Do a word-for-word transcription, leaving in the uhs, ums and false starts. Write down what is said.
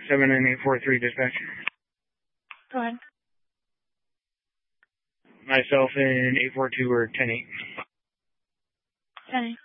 seven nine eight four three dispatch. Go ahead. Myself and eight four two or ten eight. ten eight.